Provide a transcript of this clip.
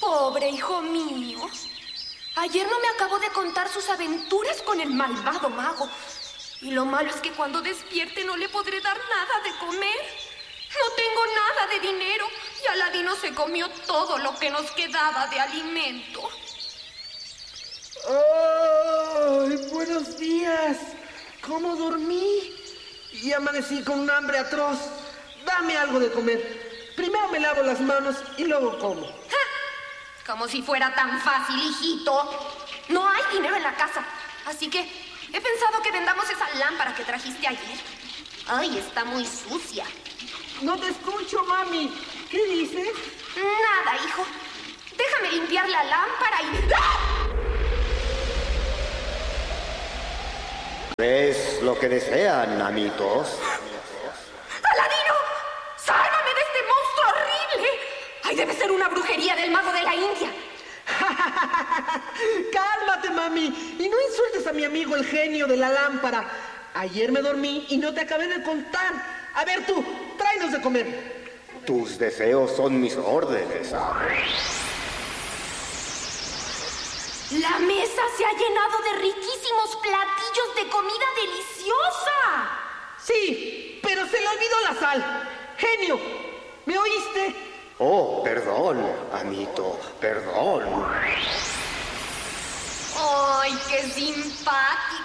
Pobre hijo mío. Ayer no me acabó de contar sus aventuras con el malvado mago. Y lo malo es que cuando despierte no le podré dar nada de comer. No tengo nada de dinero y Aladino se comió todo lo que nos quedaba de alimento. ¡Ay, buenos días! ¿Cómo dormí? Y amanecí con un hambre atroz. Dame algo de comer. Primero me lavo las manos y luego como. ¡Ja! Como si fuera tan fácil, hijito. No hay dinero en la casa, así que he pensado que vendamos esa lámpara que trajiste ayer. Ay, está muy sucia. No te escucho, mami. ¿Qué dices? Nada, hijo. Déjame limpiar la lámpara y... ¡Ah! ¿Es lo que desean, amitos? ¡Aladino! ¡Sálvame de este monstruo horrible! ¡Ay, debe ser una brujería del mago de la India! Cálmate, mami. Y no insultes a mi amigo el genio de la lámpara. Ayer me dormí y no te acabé de contar. A ver tú, tráenos de comer. Tus deseos son mis órdenes. La mesa se ha llenado de riquísimos platillos de comida deliciosa. Sí, pero se le olvidó la sal. Genio, ¿me oíste? Oh, perdón, amito, perdón. ¡Ay, qué simpático!